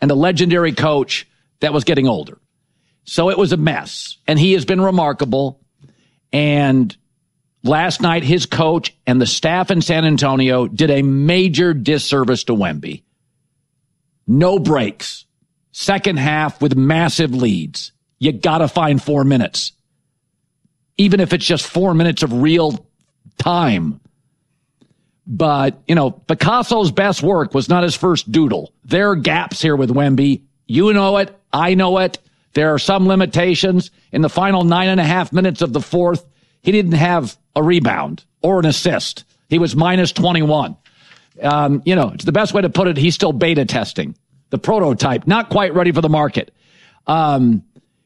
and a legendary coach that was getting older. So it was a mess, and he has been remarkable. And last night, his coach and the staff in San Antonio did a major disservice to Wemby. No breaks. Second half with massive leads. You got to find 4 minutes. Even if it's just 4 minutes of real time. But, Picasso's best work was not his first doodle. There are gaps here with Wemby. You know it. I know it. There are some limitations. In the final 9.5 minutes of the fourth, he didn't have a rebound or an assist. He was minus 21. It's the best way to put it. He's still beta testing. The prototype, not quite ready for the market. I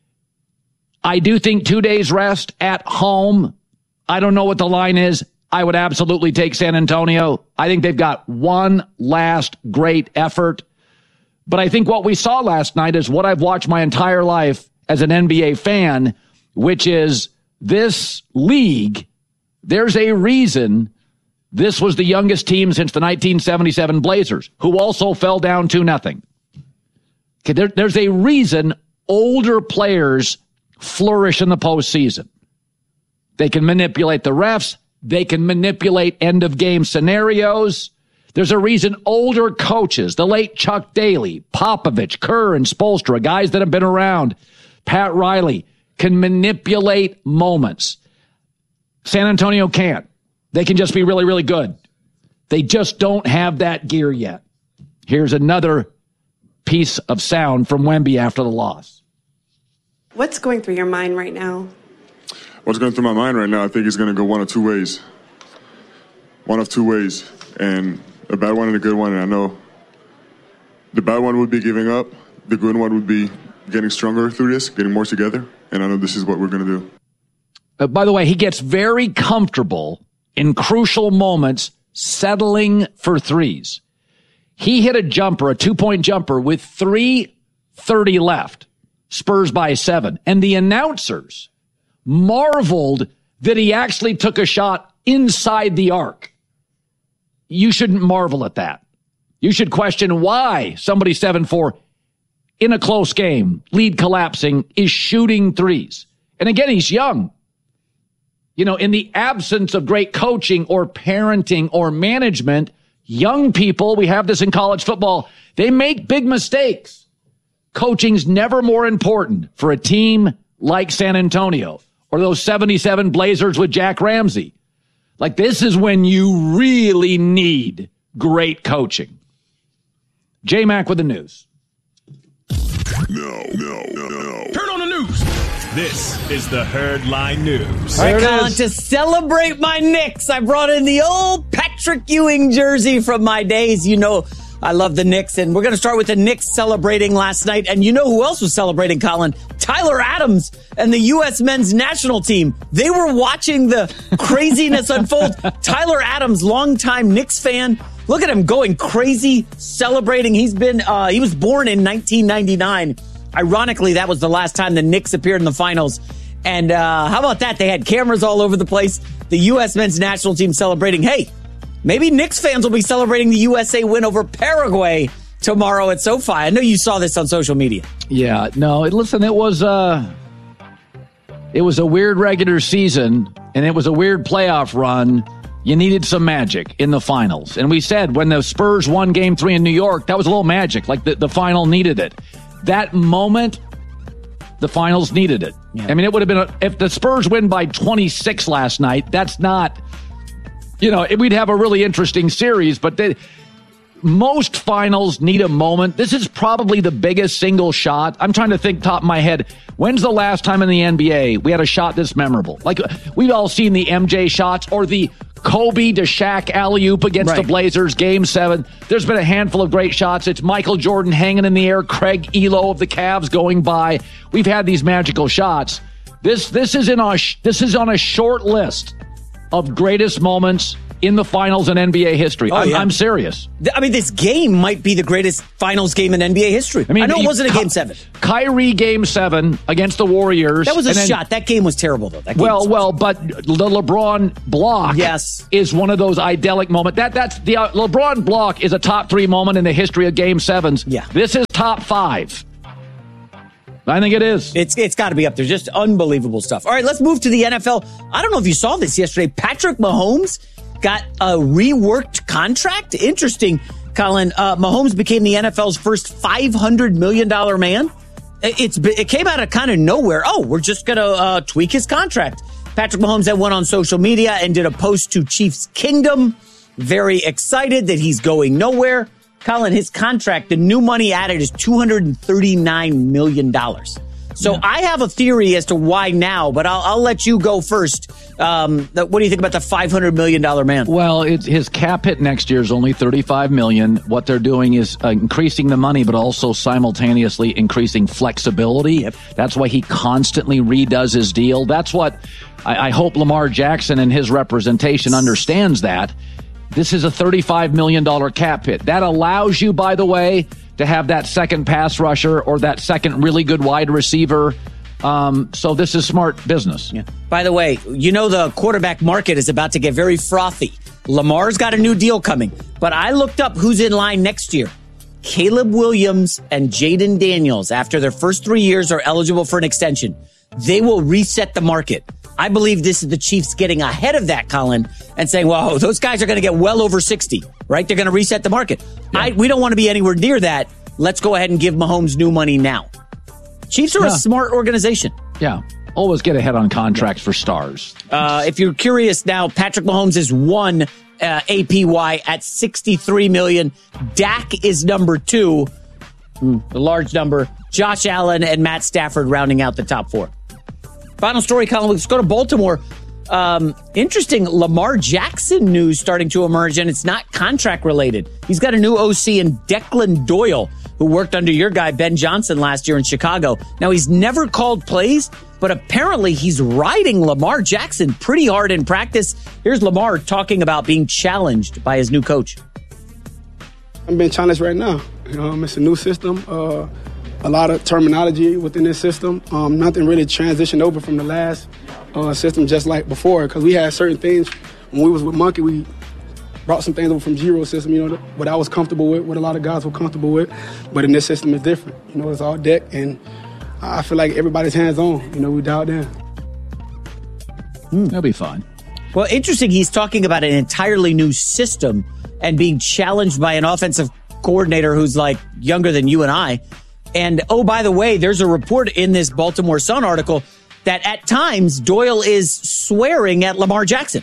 do think 2 days rest at home. I don't know what the line is. I would absolutely take San Antonio. I think they've got one last great effort. But I think what we saw last night is what I've watched my entire life as an NBA fan, which is this league. There's a reason this was the youngest team since the 1977 Blazers, who also fell down 2-0. Okay, there's a reason older players flourish in the postseason. They can manipulate the refs. They can manipulate end-of-game scenarios. There's a reason older coaches, the late Chuck Daly, Popovich, Kerr, and Spoelstra, guys that have been around, Pat Riley, can manipulate moments. San Antonio can't. They can just be really, really good. They just don't have that gear yet. Here's another piece of sound from Wemby after the loss. What's going through your mind right now? What's going through my mind right now, I think he's going to go one of two ways. One of two ways. And a bad one and a good one. And I know the bad one would be giving up. The good one would be getting stronger through this, getting more together. And I know this is what we're going to do. By the way, he gets very comfortable in crucial moments settling for threes. He hit a jumper, a 2-point jumper, with 3:30 left. Spurs by 7. And the announcers marveled that he actually took a shot inside the arc. You shouldn't marvel at that. You should question why somebody 7-4 in a close game, lead collapsing, is shooting threes. And again, he's young. In the absence of great coaching or parenting or management, young people, we have this in college football, they make big mistakes. Coaching's never more important for a team like San Antonio or those 77 Blazers with Jack Ramsey. Like, this is when you really need great coaching. J-Mac with the news. No. Turn on the news. This is the Herdline News. All right, Colin, to celebrate my Knicks, I brought in the old Patrick Ewing jersey from my days. I love the Knicks, and we're going to start with the Knicks celebrating last night. And you know who else was celebrating, Colin? Tyler Adams and the U.S. men's national team. They were watching the craziness unfold. Tyler Adams, longtime Knicks fan. Look at him going crazy, celebrating. He was born in 1999. Ironically, that was the last time the Knicks appeared in the finals. And how about that? They had cameras all over the place. The U.S. men's national team celebrating. Hey, maybe Knicks fans will be celebrating the USA win over Paraguay tomorrow at SoFi. I know you saw this on social media. Yeah, no, listen, it was a weird regular season, and it was a weird playoff run. You needed some magic in the finals. And we said when the Spurs won Game 3 in New York, that was a little magic. Like the final needed it. That moment, the finals needed it. Yeah. I mean, it would have been, if the Spurs win by 26 last night, that's not, we'd have a really interesting series, but most finals need a moment. This is probably the biggest single shot. I'm trying to think top of my head. When's the last time in the NBA we had a shot this memorable? Like, we've all seen the MJ shots or the Kobe to Shaq alley-oop against the Blazers, Game 7. There's been a handful of great shots. It's Michael Jordan hanging in the air, Craig Elo of the Cavs going by. We've had these magical shots. This is on a short list of greatest moments in the finals in NBA history. I'm serious. I mean, this game might be the greatest finals game in NBA history. I know it wasn't a Game 7. Kyrie Game 7 against the Warriors. That was a shot. That game was terrible, though. But the LeBron block is one of those idyllic moments. That's the LeBron block is a top 3 moment in the history of Game 7s. Yeah. This is top 5. I think it is. It's got to be up there. Just unbelievable stuff. All right, let's move to the NFL. I don't know if you saw this yesterday. Patrick Mahomes got a reworked contract. Interesting, Colin. Mahomes became the NFL's first $500 million man. It came out of kind of nowhere. Oh, we're just going to tweak his contract. Patrick Mahomes then went on social media and did a post to Chiefs Kingdom. Very excited that he's going nowhere. Colin, his contract, the new money added is $239 million. So I have a theory as to why now, but I'll let you go first. What do you think about the $500 million man? Well, his cap hit next year is only $35 million. What they're doing is increasing the money, but also simultaneously increasing flexibility. Yep. That's why he constantly redoes his deal. That's what I hope Lamar Jackson and his representation understands that. This is a $35 million cap hit. That allows you, by the way, to have that second pass rusher or that second really good wide receiver. So this is smart business. Yeah. By the way, the quarterback market is about to get very frothy. Lamar's got a new deal coming, but I looked up who's in line next year. Caleb Williams and Jaden Daniels, after their first 3 years, are eligible for an extension. They will reset the market. I believe this is the Chiefs getting ahead of that, Colin, and saying, well, those guys are going to get well over 60, right? They're going to reset the market. Yeah. We don't want to be anywhere near that. Let's go ahead and give Mahomes new money now. Chiefs are a smart organization. Yeah. Always get ahead on contracts for stars. If you're curious now, Patrick Mahomes is one APY at $63 million. Dak is number 2, the large number. Josh Allen and Matt Stafford rounding out the top 4. Final story, Colin. Let's go to Baltimore. Interesting Lamar Jackson news starting to emerge, and it's not contract related. He's got a new OC in Declan Doyle, who worked under your guy, Ben Johnson, last year in Chicago. Now, he's never called plays, but apparently he's riding Lamar Jackson pretty hard in practice. Here's Lamar talking about being challenged by his new coach. I'm being challenged right now. It's a new system. A lot of terminology within this system. Nothing really transitioned over from the last system just like before, because we had certain things when we was with Monkey. We brought some things over from Giro system, what I was comfortable with, what a lot of guys were comfortable with. But in this system, it's different. It's all deck, and I feel like everybody's hands-on. We dialed in. That'll be fun. Well, interesting. He's talking about an entirely new system and being challenged by an offensive coordinator who's like younger than you and I. And, oh, by the way, there's a report in this Baltimore Sun article that at times Doyle is swearing at Lamar Jackson.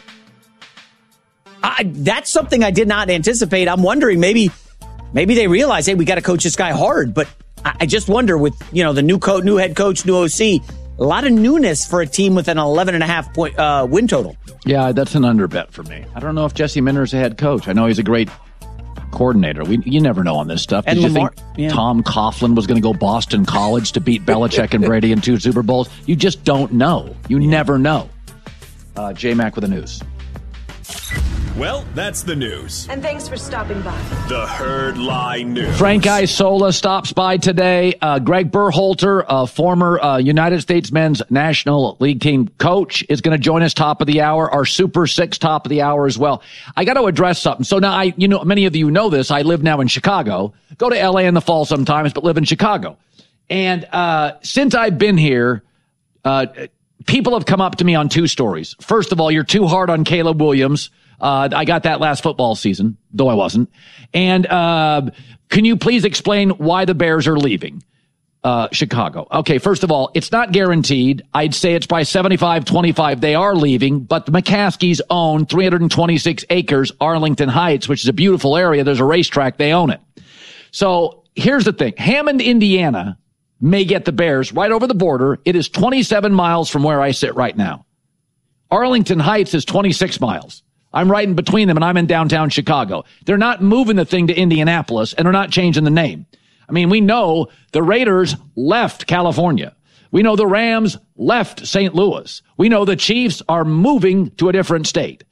That's something I did not anticipate. I'm wondering maybe they realize, hey, we got to coach this guy hard. But I just wonder with, the new head coach, new OC, a lot of newness for a team with an 11.5 point win total. Yeah, that's an underbet for me. I don't know if Jesse Minter's a head coach. I know he's a great coordinator. You never know on this stuff. Did you think Tom Coughlin was going to go Boston College to beat Belichick and Brady in 2 Super Bowls? You just don't know. You never know. J-Mac with the news. Well, that's the news. And thanks for stopping by. The Herd Line News. Frank Isola stops by today. Greg Berhalter, a former United States men's National League team coach, is going to join us top of the hour. Our Super 6 top of the hour as well. I got to address something. So now, many of you know this. I live now in Chicago. Go to L.A. in the fall sometimes, but live in Chicago. And since I've been here, people have come up to me on 2 stories. First of all, you're too hard on Caleb Williams. I got that last football season, though I wasn't. And can you please explain why the Bears are leaving Chicago? Okay, first of all, it's not guaranteed. I'd say it's by 75-25 they are leaving, but the McCaskies own 326 acres, Arlington Heights, which is a beautiful area. There's a racetrack. They own it. So here's the thing. Hammond, Indiana may get the Bears right over the border. It is 27 miles from where I sit right now. Arlington Heights is 26 miles. I'm right in between them, and I'm in downtown Chicago. They're not moving the thing to Indianapolis, and they're not changing the name. I mean, we know the Raiders left California. We know the Rams left St. Louis. We know the Chiefs are moving to a different state.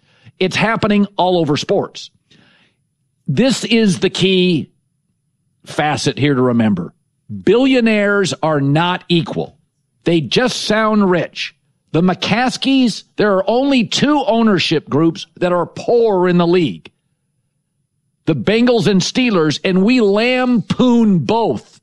It's happening all over sports. This is the key facet here to remember. Billionaires are not equal. They just sound rich. The McCaskies, there are only 2 ownership groups that are poor in the league. The Bengals and Steelers, and we lampoon both.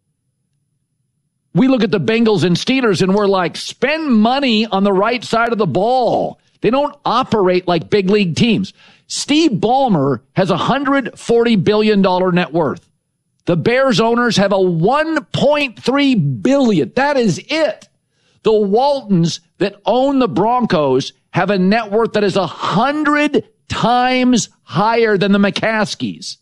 We look at the Bengals and Steelers and we're like, spend money on the right side of the ball. They don't operate like big league teams. Steve Ballmer has $140 billion net worth. The Bears owners have a $1.3 billion. That is it. The Waltons that own the Broncos have a net worth that is 100 times higher than the McCaskies.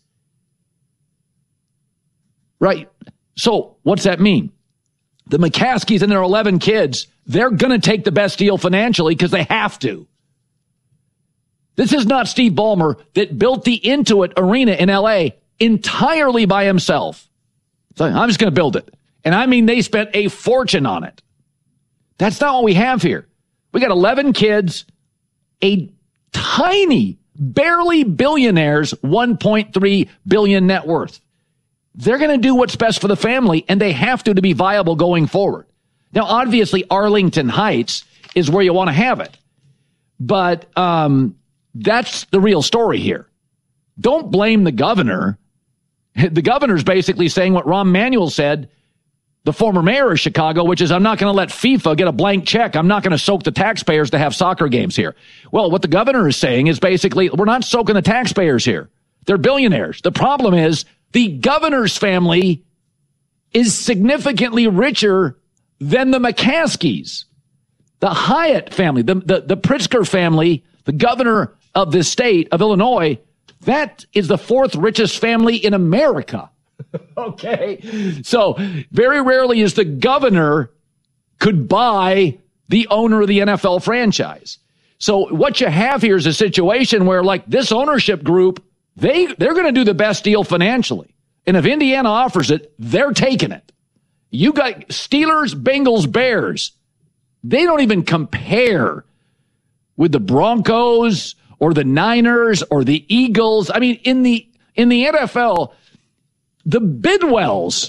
Right? So what's that mean? The McCaskies and their 11 kids, they're going to take the best deal financially because they have to. This is not Steve Ballmer that built the Intuit Arena in L.A. entirely by himself. So I'm just going to build it. And I mean, they spent a fortune on it. That's not what we have here. We got 11 kids, a tiny, barely billionaires, $1.3 billion net worth. They're going to do what's best for the family, and they have to be viable going forward. Now, obviously, Arlington Heights is where you want to have it. But that's the real story here. Don't blame the governor. The governor's basically saying what Rahm Emanuel said, the former mayor of Chicago, which is, I'm not going to let FIFA get a blank check. I'm not going to soak the taxpayers to have soccer games here. Well, what the governor is saying is basically, we're not soaking the taxpayers here. They're billionaires. The problem is the governor's family is significantly richer than the McCaskies. The Hyatt family, the Pritzker family, the governor of this state of Illinois, that is the 4th richest family in America. Okay. So very rarely is the governor could buy the owner of the NFL franchise. So what you have here is a situation where, like, this ownership group, they're going to do the best deal financially. And if Indiana offers it, they're taking it. You got Steelers, Bengals, Bears. They don't even compare with the Broncos or the Niners or the Eagles. I mean, in the NFL, the Bidwells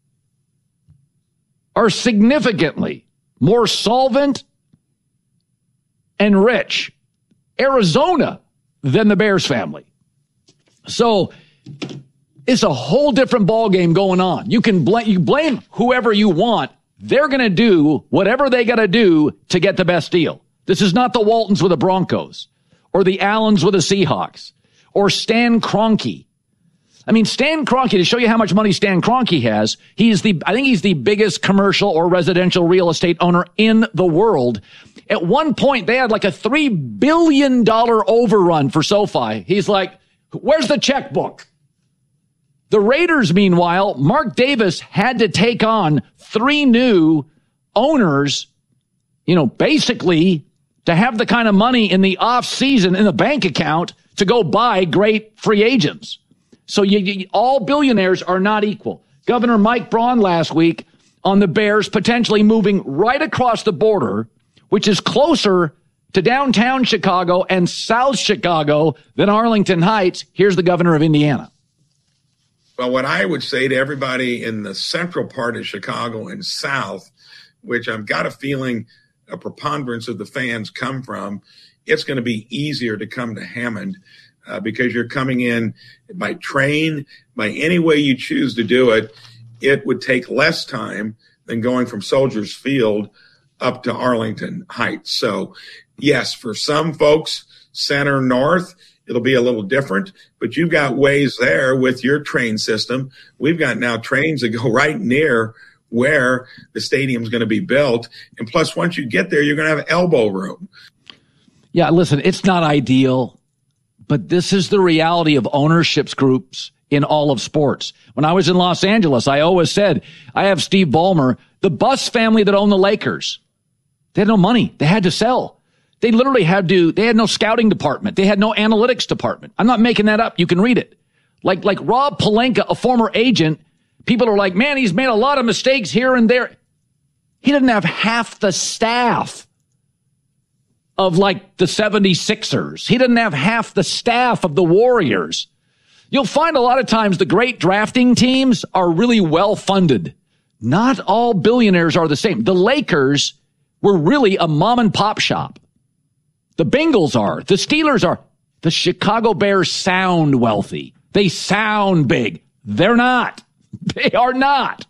are significantly more solvent and rich, Arizona, than the Bears family. So it's a whole different ballgame going on. You can blame whoever you want. They're going to do whatever they got to do to get the best deal. This is not the Waltons with the Broncos or the Allens with the Seahawks or Stan Kroenke. I mean, Stan Kroenke, to show you how much money Stan Kroenke has, I think he's the biggest commercial or residential real estate owner in the world. At one point, they had like a $3 billion overrun for SoFi. He's like, where's the checkbook? The Raiders, meanwhile, Mark Davis had to take on 3 new owners, basically to have the kind of money in the off season in the bank account to go buy great free agents. So all billionaires are not equal. Governor Mike Braun last week on the Bears potentially moving right across the border, which is closer to downtown Chicago and South Chicago than Arlington Heights. Here's the governor of Indiana. Well, what I would say to everybody in the central part of Chicago and South, which I've got a feeling a preponderance of the fans come from, it's going to be easier to come to Hammond because you're coming in by train, by any way you choose to do it. It would take less time than going from Soldiers Field up to Arlington Heights. So, yes, for some folks, center north, it'll be a little different, but you've got ways there with your train system. We've got now trains that go right near where the stadium's going to be built. And plus, once you get there, you're going to have elbow room. Yeah, listen, it's not ideal, but this is the reality of ownerships groups in all of sports. When I was in Los Angeles, I always said, I have Steve Ballmer, the Buss family that owned the Lakers. They had no money. They had to sell. They literally they had no scouting department. They had no analytics department. I'm not making that up. You can read it. Like Rob Pelinka, a former agent, people are like, man, he's made a lot of mistakes here and there. He didn't have half the staff of like the 76ers. He didn't have half the staff of the Warriors. You'll find a lot of times the great drafting teams are really well funded. Not all billionaires are the same. The Lakers were really a mom and pop shop. The Bengals are. The Steelers are. The Chicago Bears sound wealthy. They sound big. They're not. They are not.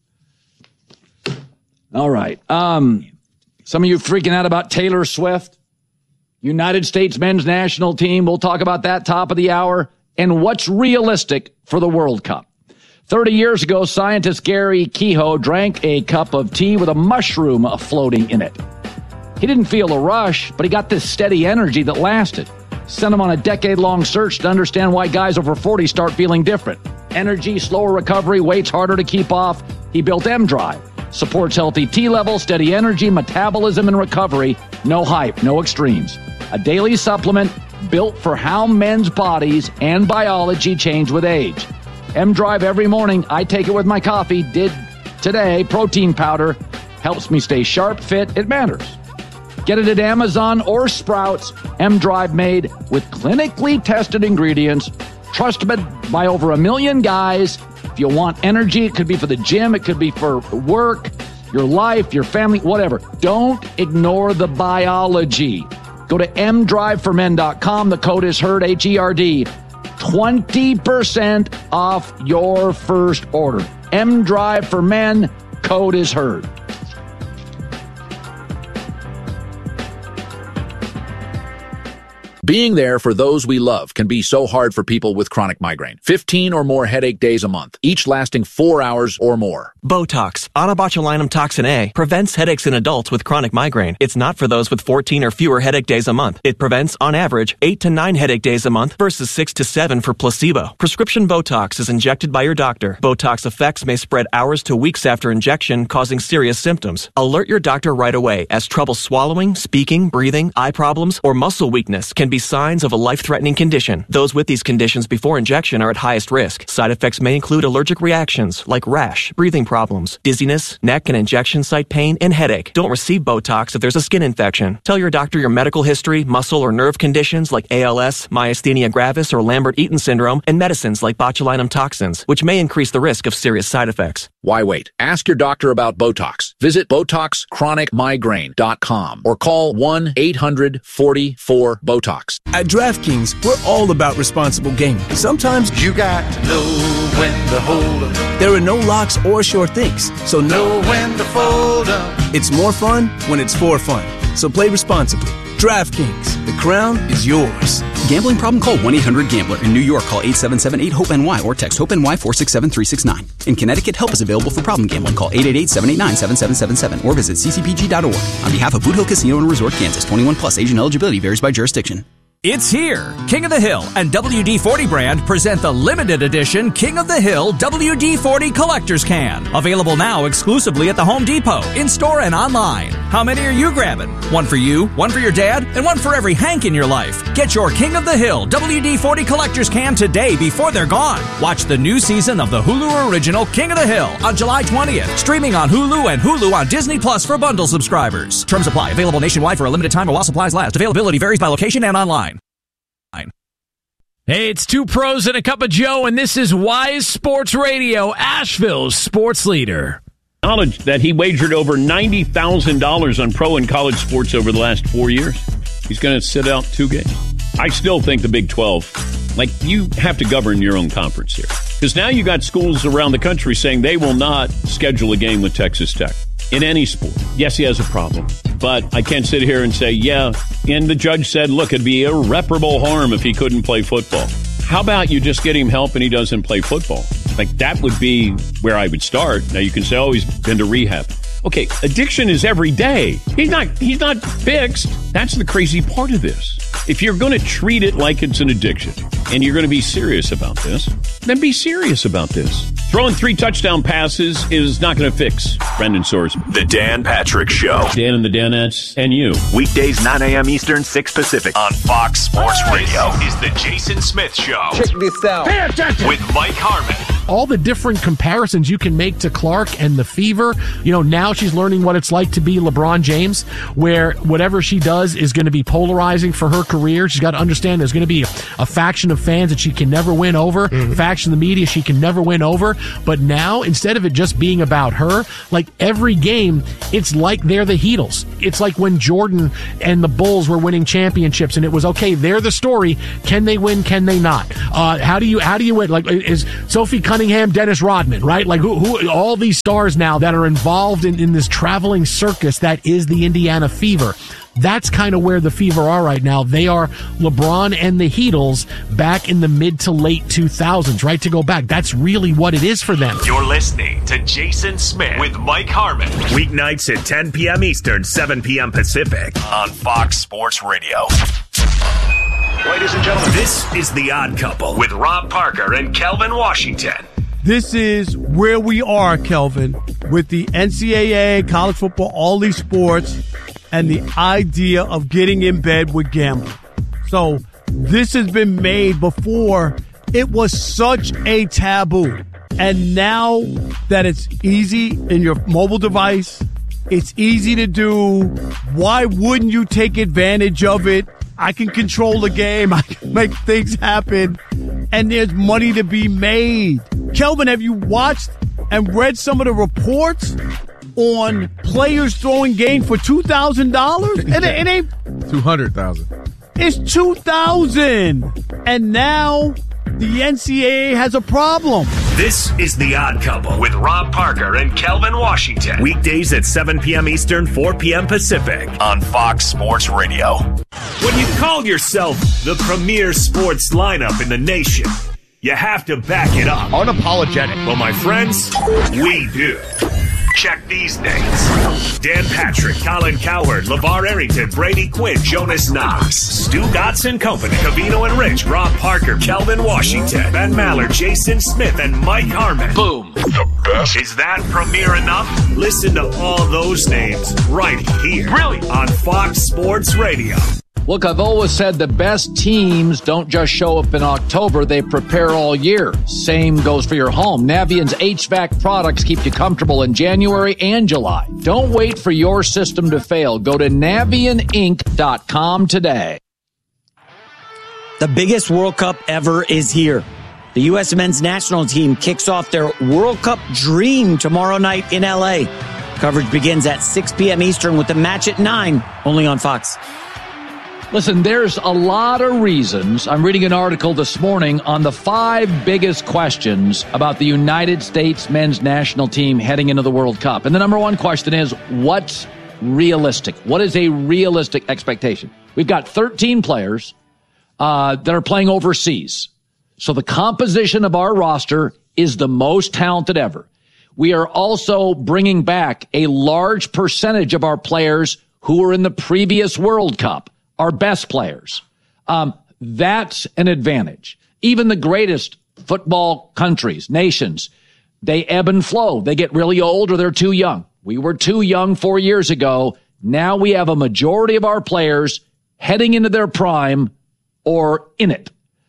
All right. Some of you freaking out about Taylor Swift. United States men's national team. We'll talk about that top of the hour. And what's realistic for the World Cup. 30 years ago, scientist Gary Kehoe drank a cup of tea with a mushroom floating in it. He didn't feel a rush, but he got this steady energy that lasted. Sent him on a decade-long search to understand why guys over 40 start feeling different. Energy, slower recovery, weights harder to keep off. He built M-Drive. Supports healthy T levels, steady energy, metabolism, and recovery. No hype, no extremes. A daily supplement built for how men's bodies and biology change with age. M-Drive every morning. I take it with my coffee. Did today. Protein powder helps me stay sharp, fit. It matters. Get it at Amazon or Sprouts. M-Drive made with clinically tested ingredients, trusted by over 1 million guys. If you want energy, it could be for the gym, it could be for work, your life, your family, whatever. Don't ignore the biology. Go to mdriveformen.com. The code is HERD, H-E-R-D. 20% off your first order. M-Drive for Men, code is HERD. Being there for those we love can be so hard for people with chronic migraine. 15 or more headache days a month, each lasting 4 hours or more. Botox, onabotulinum toxin A, prevents headaches in adults with chronic migraine. It's not for those with 14 or fewer headache days a month. It prevents, on average, 8 to 9 headache days a month versus 6 to 7 for placebo. Prescription Botox is injected by your doctor. Botox effects may spread hours to weeks after injection, causing serious symptoms. Alert your doctor right away, as trouble swallowing, speaking, breathing, eye problems, or muscle weakness can be signs of a life-threatening condition. Those with these conditions before injection are at highest risk. Side effects may include allergic reactions like rash, breathing problems, dizziness, neck and injection site pain, and headache. Don't receive Botox if there's a skin infection. Tell your doctor your medical history, muscle or nerve conditions like ALS, myasthenia gravis, or Lambert-Eaton syndrome, and medicines like botulinum toxins, which may increase the risk of serious side effects. Why wait? Ask your doctor about Botox. Visit BotoxChronicMigraine.com or call 1-800-44-BOTOX. At DraftKings, we're all about responsible gaming. Sometimes you got to know when to hold up. There are no locks or sure things, so know when to fold up. It's more fun when it's for fun, so play responsibly. DraftKings, the crown is yours. Gambling problem? Call 1-800-GAMBLER. In New York, call 877-8-HOPE-NY or text HOPE-NY 467-369. In Connecticut, help is available for problem gambling. Call 888-789-7777 or visit ccpg.org. On behalf of Boot Hill Casino and Resort, Kansas, 21 plus, age and eligibility varies by jurisdiction. It's here. King of the Hill and WD-40 brand present the limited edition King of the Hill WD-40 Collector's Can. Available now exclusively at the Home Depot, in-store and online. How many are you grabbing? One for you, one for your dad, and one for every Hank in your life. Get your King of the Hill WD-40 Collector's Can today before they're gone. Watch the new season of the Hulu original King of the Hill on July 20th. Streaming on Hulu and Hulu on Disney Plus for bundle subscribers. Terms apply. Available nationwide for a limited time while supplies last. Availability varies by location and online. Hey, it's two pros and a cup of Joe, and this is Wise Sports Radio, Asheville's sports leader. Knowledge that he wagered over $90,000 on pro and college sports over the last 4 years. He's going to sit out 2 games. I still think the Big 12, you have to govern your own conference here. Because now you got schools around the country saying they will not schedule a game with Texas Tech in any sport. Yes, he has a problem. But I can't sit here and say, yeah, and the judge said, look, it'd be irreparable harm if he couldn't play football. How about you just get him help and he doesn't play football? That would be where I would start. Now you can say, oh, he's been to rehab. Okay, addiction is every day. He's not fixed. That's the crazy part of this. If you're going to treat it like it's an addiction and you're going to be serious about this, then be serious about this. Throwing 3 touchdown passes is not going to fix Brendan Sorsman. The Dan Patrick Show. Dan and the Danettes and you. Weekdays 9 a.m. Eastern, 6 Pacific on Fox Sports Radio. This is the Jason Smith Show. Check this out. Pay attention. With Mike Harmon. All the different comparisons you can make to Clark and the Fever. Now she's learning what it's like to be LeBron James, where whatever she does is going to be polarizing for her career. She's got to understand there's going to be a faction of fans that she can never win over, faction of the media she can never win over. But now, instead of it just being about her, like every game, it's like they're the Heatles. It's like when Jordan and the Bulls were winning championships, and it was, okay, they're the story. Can they win? Can they not? How do you win? Like, is Sophie Cunningham, Dennis Rodman, right? Like who all these stars now that are involved in this traveling circus that is the Indiana Fever. That's kind of where the Fever are right now. They are LeBron and the Heatles back in the mid to late 2000s, right? To go back. That's really what it is for them. You're listening to Jason Smith with Mike Harmon. Weeknights at 10 p.m. Eastern, 7 p.m. Pacific on Fox Sports Radio. Ladies and gentlemen, this is The Odd Couple with Rob Parker and Kelvin Washington. This is where we are, Kelvin, with the NCAA, college football, all these sports, and the idea of getting in bed with gambling. So this has been made before. It was such a taboo. And now that it's easy in your mobile device, it's easy to do. Why wouldn't you take advantage of it? I can control the game. I can make things happen. And there's money to be made. Kelvin, have you watched and read some of the reports on players throwing games for $2,000? It ain't $200,000. It's $2,000. And now the NCAA has a problem. This is The Odd Couple with Rob Parker and Kelvin Washington. Weekdays at 7 p.m. Eastern, 4 p.m. Pacific on Fox Sports Radio. When you call yourself the premier sports lineup in the nation, you have to back it up. Unapologetic. Well, my friends, we do. Check these names. Dan Patrick, Colin Cowherd, LeVar Arrington, Brady Quinn, Jonas Knox, Stu Dotson Company, Covino and Rich, Rob Parker, Kelvin Washington, Ben Maller, Jason Smith, and Mike Harmon. Boom. The best. Is that premier enough? Listen to all those names right here. Really? On Fox Sports Radio. Look, I've always said the best teams don't just show up in October, they prepare all year. Same goes for your home. Navient's HVAC products keep you comfortable in January and July. Don't wait for your system to fail. Go to NavientInc.com today. The biggest World Cup ever is here. The U.S. men's national team kicks off their World Cup dream tomorrow night in L.A. Coverage begins at 6 p.m. Eastern with the match at 9, only on Fox. Listen, there's a lot of reasons. I'm reading an article this morning on the 5 biggest questions about the United States men's national team heading into the World Cup. And the number one question is, what's realistic? What is a realistic expectation? We've got 13 players that are playing overseas. So the composition of our roster is the most talented ever. We are also bringing back a large percentage of our players who were in the previous World Cup. Our best players. That's an advantage. Even the greatest football countries, nations, they ebb and flow. They get really old or they're too young. We were too young 4 years ago. Now we have a majority of our players heading into their prime or in it.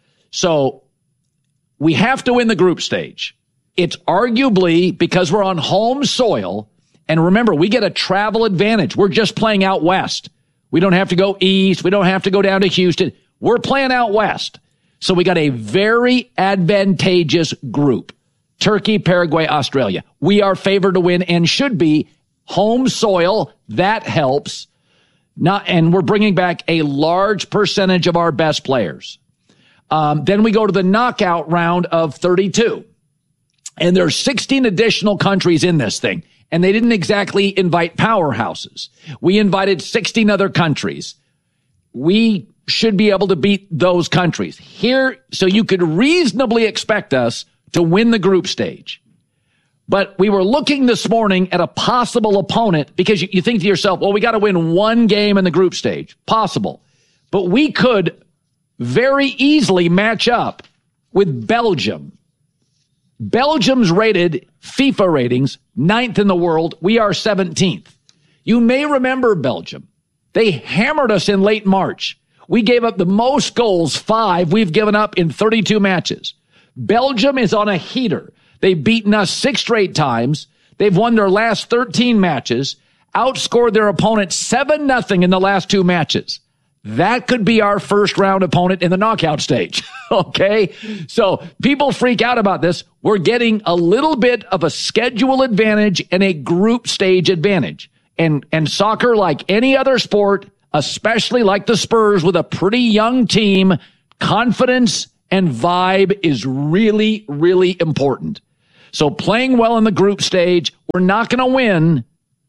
So we have to win the group stage. It's arguably because we're on home soil. And remember, we get a travel advantage. We're just playing out west. We don't have to go east. We don't have to go down to Houston. We're playing out west. So we got a very advantageous group. Turkey, Paraguay, Australia. We are favored to win and should be. Home soil, that helps. And we're bringing back a large percentage of our best players. Then we go to the knockout round of 32. And there's 16 additional countries in this thing. And they didn't exactly invite powerhouses. We invited 16 other countries. We should be able to beat those countries here. So you could reasonably expect us to win the group stage. But we were looking this morning at a possible opponent because you think to yourself, well, we got to win one game in the group stage. Possible. But we could very easily match up with Belgium. Belgium's rated FIFA ratings 9th in the world. We are 17th. You may remember Belgium. They hammered us in late March. We gave up the most goals, 5 we've given up in 32 matches. Belgium is on a heater. They've beaten us 6 straight times. They've won their last 13 matches, outscored their opponent 7-0 in the last 2 matches. That could be our first round opponent in the knockout stage. Okay. So people freak out about this. We're getting a little bit of a schedule advantage and a group stage advantage. And soccer, like any other sport, especially like the Spurs with a pretty young team, confidence and vibe is really, really important. So playing well in the group stage, we're not going to win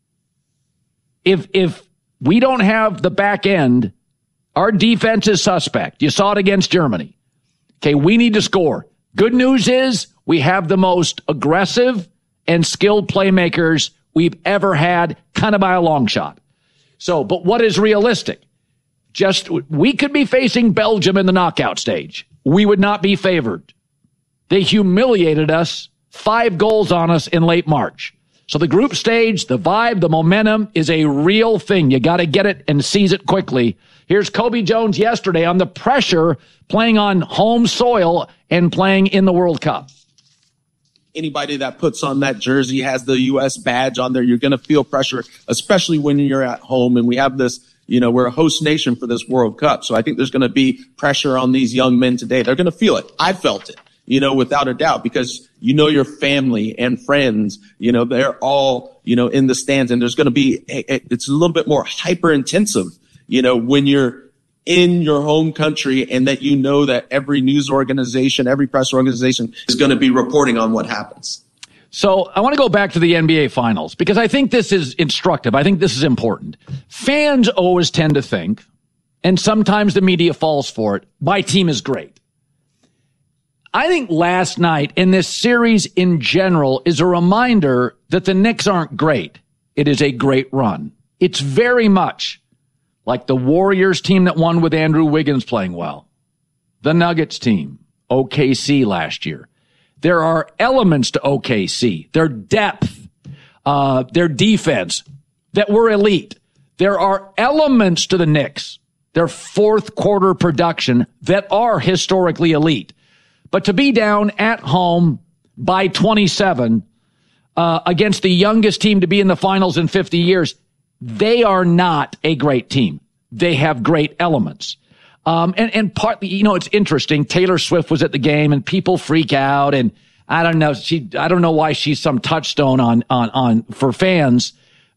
if we don't have the back end. Our defense is suspect. You saw it against Germany. Okay, we need to score. Good news is we have the most aggressive and skilled playmakers we've ever had, kind of by a long shot. So, but what is realistic? We could be facing Belgium in the knockout stage. We would not be favored. They humiliated us, 5 goals on us in late March. So the group stage, the vibe, the momentum is a real thing. You got to get it and seize it quickly. Here's Kobe Jones yesterday on the pressure playing on home soil and playing in the World Cup. Anybody that puts on that jersey has the U.S. badge on there. You're going to feel pressure, especially when you're at home. And we have this, we're a host nation for this World Cup. So I think there's going to be pressure on these young men today. They're going to feel it. I felt it, without a doubt, because your family and friends, they're all, in the stands, and there's going to be, it's a little bit more hyper intensive, when you're in your home country and that that every news organization, every press organization is going to be reporting on what happens. So I want to go back to the NBA Finals because I think this is instructive. I think this is important. Fans always tend to think, and sometimes the media falls for it, my team is great. I think last night in this series in general is a reminder that the Knicks aren't great. It is a great run. It's very much like the Warriors team that won with Andrew Wiggins playing well. The Nuggets team, OKC last year. There are elements to OKC, their depth, their defense that were elite. There are elements to the Knicks, their fourth quarter production that are historically elite. But to be down at home by 27 against the youngest team to be in the finals in 50 years, they are not a great team. They have great elements. And partly, it's interesting. Taylor Swift was at the game and people freak out. And I don't know. I don't know why she's some touchstone on for fans.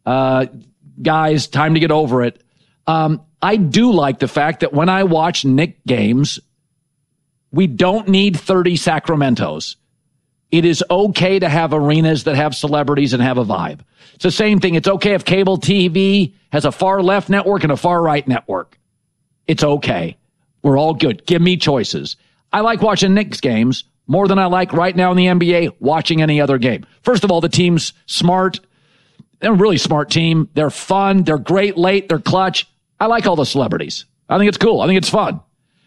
Guys, time to get over it. I do like the fact that when I watch Knick games, we don't need 30 Sacramentos. It is okay to have arenas that have celebrities and have a vibe. It's the same thing. It's okay if cable TV has a far left network and a far right network. It's okay. We're all good. Give me choices. I like watching Knicks games more than I like right now in the NBA watching any other game. First of all, the team's smart. They're a really smart team. They're fun. They're great late. They're clutch. I like all the celebrities. I think it's cool. I think it's fun.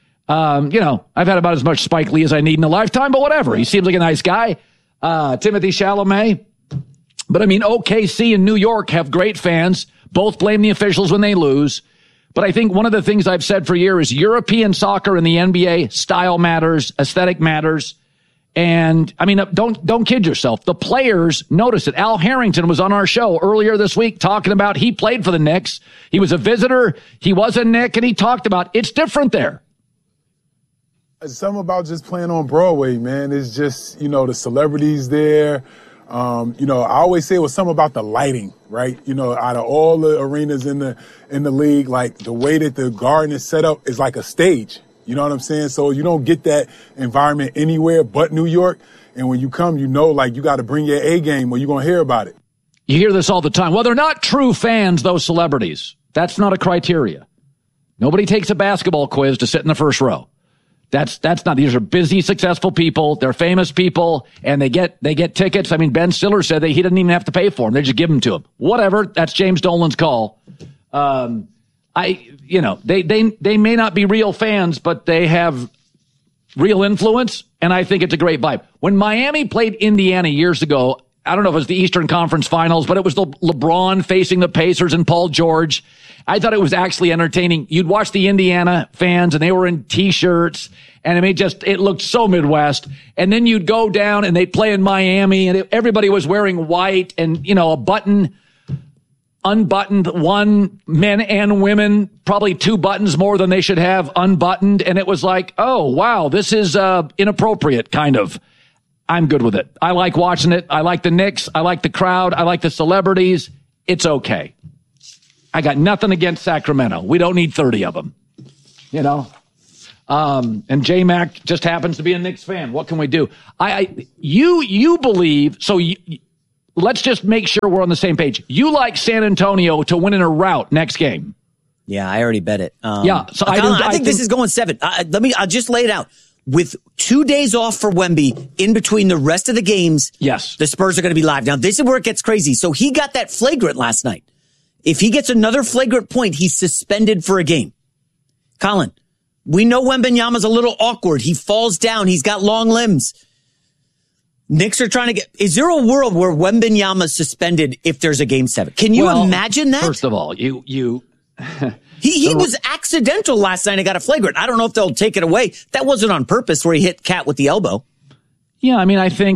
I've had about as much Spike Lee as I need in a lifetime, but whatever. He seems like a nice guy. Timothée Chalamet. But OKC and New York have great fans. Both blame the officials when they lose. But I think one of the things I've said for years is European soccer in the NBA, style matters, aesthetic matters. And don't kid yourself. The players notice it. Al Harrington was on our show earlier this week talking about he played for the Knicks. He was a visitor. He was a Knick, and he talked about it's different there. It's something about just playing on Broadway, man. It's just, the celebrities there. I always say it was something about the lighting, right? Out of all the arenas in the league, like the way that the Garden is set up is like a stage. You know what I'm saying? So you don't get that environment anywhere but New York. And when you come, you got to bring your A game or you're going to hear about it. You hear this all the time. Well, they're not true fans, those celebrities. That's not a criteria. Nobody takes a basketball quiz to sit in the first row. That's not, these are busy, successful people. They're famous people and they get tickets. Ben Stiller said that he didn't even have to pay for them. They just give them to him. Whatever. That's James Dolan's call. They may not be real fans, but they have real influence, and I think it's a great vibe. When Miami played Indiana years ago, I don't know if it was the Eastern Conference Finals, but it was the LeBron facing the Pacers and Paul George. I thought it was actually entertaining. You'd watch the Indiana fans, and they were in T-shirts, and it looked so Midwest. And then you'd go down, and they'd play in Miami, and everybody was wearing white and, a button unbuttoned, one, men and women, probably 2 buttons more than they should have unbuttoned. And it was like, oh, wow, this is inappropriate, kind of. I'm good with it. I like watching it. I like the Knicks. I like the crowd. I like the celebrities. It's okay. I got nothing against Sacramento. We don't need 30 of them, and J-Mac just happens to be a Knicks fan. What can we do? You believe, so let's just make sure we're on the same page. You like San Antonio to win in a rout next game. Yeah, I already bet it. So I think this is going 7. I'll just lay it out. With 2 days off for Wemby in between the rest of the games, yes, the Spurs are going to be live. Now, this is where it gets crazy. So he got that flagrant last night. If he gets another flagrant point, he's suspended for a game. Colin, we know Wembanyama's a little awkward. He falls down. He's got long limbs. Knicks are trying to is there a world where Wembanyama's suspended if there's a game 7? Can you imagine that? First of all, you He was accidental last night and got a flagrant. I don't know if they'll take it away. That wasn't on purpose where he hit Cat with the elbow. Yeah, I mean,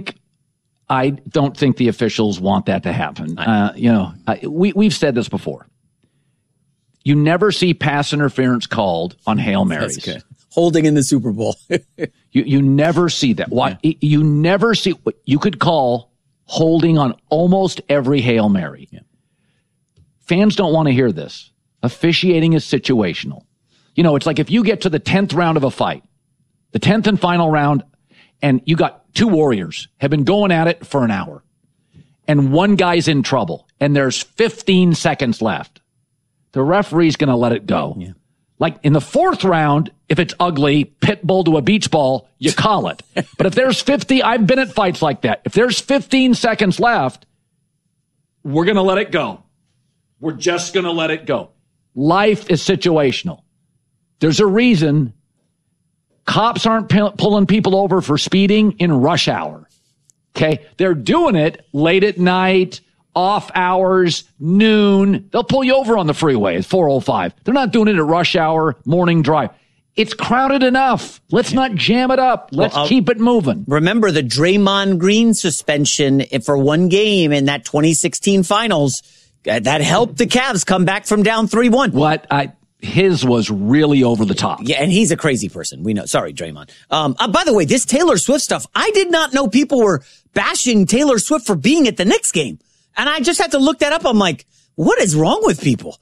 I don't think the officials want that to happen. We've said this before. You never see pass interference called on Hail Marys. That's okay. Holding in the Super Bowl. you never see that. Why? Yeah. You never see what you could call holding on almost every Hail Mary. Yeah. Fans don't want to hear this. Officiating is situational. It's like if you get to the 10th round of a fight, the 10th and final round, and you got 2 warriors have been going at it for an hour, and one guy's in trouble, and there's 15 seconds left. The referee's going to let it go. Yeah. Like in the 4th round, if it's ugly, pit bull to a beach ball, you call it. But if there's 50, I've been at fights like that. If there's 15 seconds left, we're going to let it go. We're just going to let it go. Life is situational. There's a reason cops aren't pulling people over for speeding in rush hour. Okay? They're doing it late at night, off hours, noon. They'll pull you over on the freeway at 405. They're not doing it at rush hour, morning drive. It's crowded enough. Let's not jam it up. Let's keep it moving. Remember the Draymond Green suspension for 1 game in that 2016 finals. That helped the Cavs come back from down 3-1. His was really over the top. Yeah, and he's a crazy person. We know. Sorry, Draymond. By the way, this Taylor Swift stuff, I did not know people were bashing Taylor Swift for being at the Knicks game. And I just had to look that up. I'm like, what is wrong with people?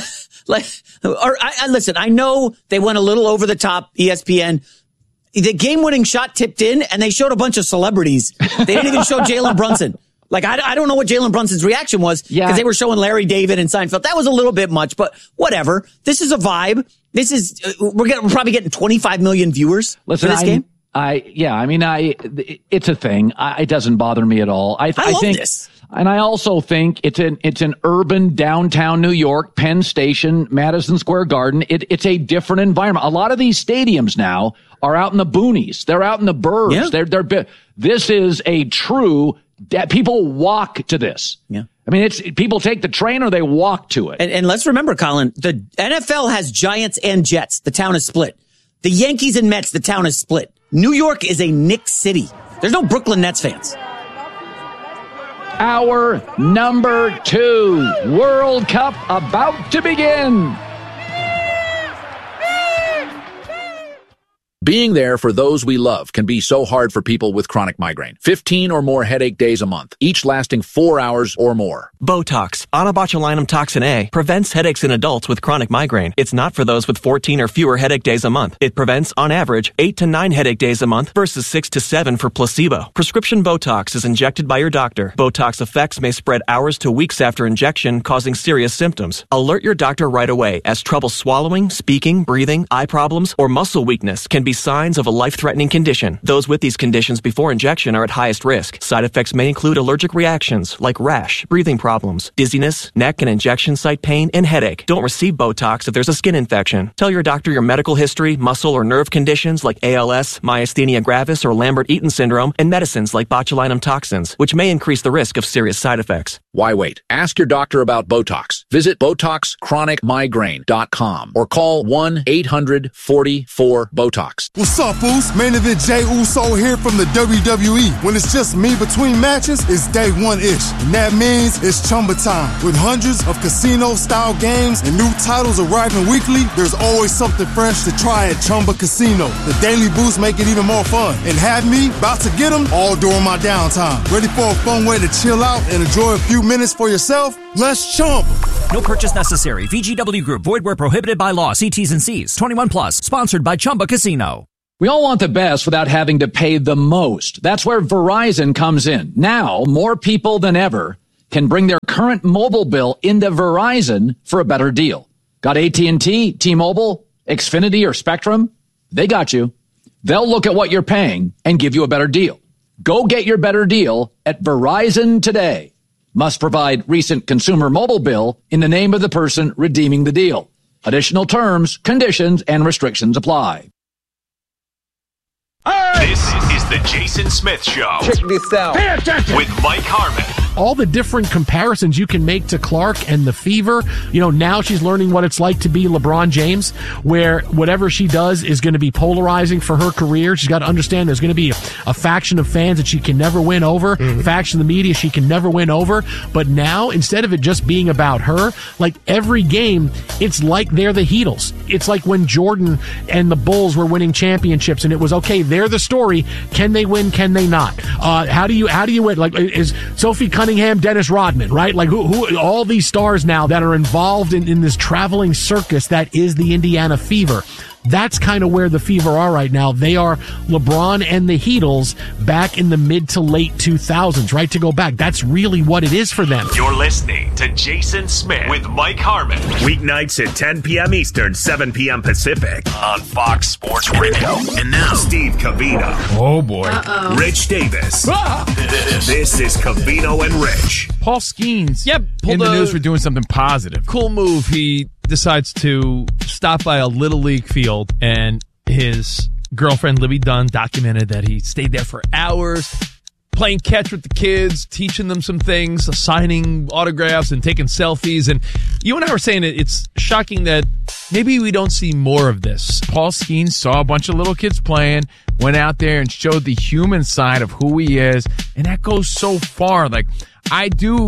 Listen, I know they went a little over the top, ESPN. The game-winning shot tipped in, and they showed a bunch of celebrities. They didn't even show Jalen Brunson. Like, I don't know what Jalen Brunson's reaction was because they were showing Larry David and Seinfeld. That was a little bit much, but whatever. This is a vibe. This is, we're probably getting 25 million viewers for this game. It's a thing. It doesn't bother me at all. I love think this. And I also think it's an urban downtown New York, Penn Station, Madison Square Garden. It's a different environment. A lot of these stadiums now are out in the boonies. They're out in the burbs. Yeah. This is a true, people walk to this. Yeah. I mean, people take the train or they walk to it. And let's remember, Colin, the NFL has Giants and Jets. The town is split. The Yankees and Mets, the town is split. New York is a Knicks city. There's no Brooklyn Nets fans. Hour number 2, World Cup about to begin. Being there for those we love can be so hard for people with chronic migraine. 15 or more headache days a month, each lasting 4 hours or more. Botox, onabotulinum toxin A, prevents headaches in adults with chronic migraine. It's not for those with 14 or fewer headache days a month. It prevents, on average, 8 to 9 headache days a month versus 6 to 7 for placebo. Prescription Botox is injected by your doctor. Botox effects may spread hours to weeks after injection, causing serious symptoms. Alert your doctor right away, as trouble swallowing, speaking, breathing, eye problems, or muscle weakness can be signs of a life-threatening condition. Those with these conditions before injection are at highest risk. Side effects may include allergic reactions like rash, breathing problems, dizziness, neck and injection site pain, and headache. Don't receive Botox if there's a skin infection. Tell your doctor your medical history, muscle or nerve conditions like ALS, myasthenia gravis, or Lambert-Eaton syndrome, and medicines like botulinum toxins, which may increase the risk of serious side effects. Why wait? Ask your doctor about Botox. Visit BotoxChronicMigraine.com or call 1-800-44-BOTOX. What's up, fools? Main event Jey Uso here from the WWE. When it's just me between matches, it's day one-ish. And that means it's Chumba time. With hundreds of casino-style games and new titles arriving weekly, there's always something fresh to try at Chumba Casino. The daily boosts make it even more fun. And have me about to get them all during my downtime. Ready for a fun way to chill out and enjoy a few minutes for yourself? Let's Chumba. No purchase necessary. VGW Group. Void where prohibited by law. See T's and C's. 21 plus. Sponsored by Chumba Casino. We all want the best without having to pay the most. That's where Verizon comes in. Now, more people than ever can bring their current mobile bill into Verizon for a better deal. Got AT&T, T-Mobile, Xfinity, or Spectrum? They got you. They'll look at what you're paying and give you a better deal. Go get your better deal at Verizon today. Must provide recent consumer mobile bill in the name of the person redeeming the deal. Additional terms, conditions, and restrictions apply. This is the Jason Smith Show. Check this out. Pay attention. With Mike Harmon. All the different comparisons you can make to Clark and the Fever. Now she's learning what it's like to be LeBron James, where whatever she does is going to be polarizing for her career. She's got to understand there's going to be a faction of fans that she can never win over, faction of the media she can never win over. But now, instead of it just being about her, like every game, it's like they're the Heatles. It's like when Jordan and the Bulls were winning championships, and it was, okay, they're the story. Can they win? Can they not? How do you win? Like, is Sophie Cunningham, Dennis Rodman, right? Like who all these stars now that are involved in this traveling circus that is the Indiana Fever. That's kind of where the Fever are right now. They are LeBron and the Heatles back in the mid to late 2000s, right? To go back. That's really what it is for them. You're listening to Jason Smith with Mike Harmon. Weeknights at 10 p.m. Eastern, 7 p.m. Pacific on Fox Sports Radio. And now, Steve Covino. Oh, boy. Rich Davis. This is Covino and Rich. Paul Skeens in the news for doing something positive. Cool move. He decides to stop by a Little League field, and his girlfriend, Libby Dunn, documented that he stayed there for hours, playing catch with the kids, teaching them some things, signing autographs and taking selfies. And you and I were saying it's shocking that maybe we don't see more of this. Paul Skeens saw a bunch of little kids playing, went out there and showed the human side of who he is, and that goes so far. Like, I do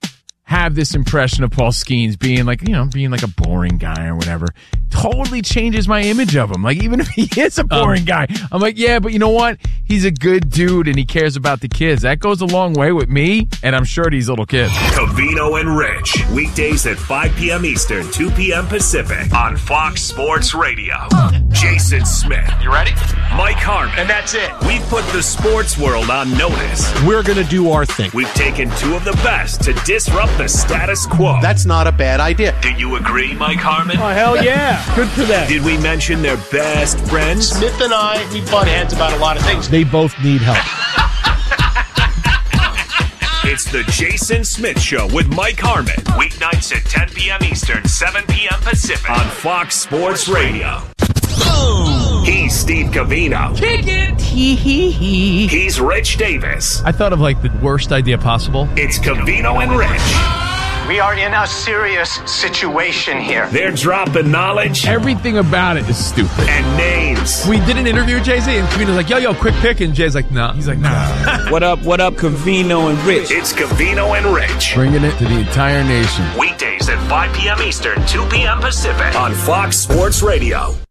have this impression of Paul Skeens being like a boring guy or whatever. Totally changes my image of him. Like, even if he is a boring guy, I'm like, yeah, but you know what? He's a good dude and he cares about the kids. That goes a long way with me, and I'm sure these little kids. Covino and Rich, weekdays at 5 p.m. Eastern, 2 p.m. Pacific on Fox Sports Radio. Jason Smith. You ready? Mike Harmon. And that's it. We put the sports world on notice. We're going to do our thing. We've taken two of the best to disrupt the status quo. That's not a bad idea. Do you agree, Mike Harmon? Oh, hell yeah. Good for them. Did we mention their best friends? Smith and I, we butt heads about a lot of things. They both need help. It's the Jason Smith Show with Mike Harmon. Weeknights at 10 p.m. Eastern, 7 p.m. Pacific on Fox Sports Radio. He's Steve Covino. Kick it. He's Rich Davis. I thought of like the worst idea possible. It's Covino and Rich. We are in a serious situation here. They're dropping knowledge. Everything about it is stupid. And names. We did an interview with Jay-Z, and Covino's like, yo, quick pick. And Jay's like, nah. He's like, nah. What up, Covino and Rich? It's Covino and Rich. Bringing it to the entire nation. Weekdays at 5 p.m. Eastern, 2 p.m. Pacific on Fox Sports Radio.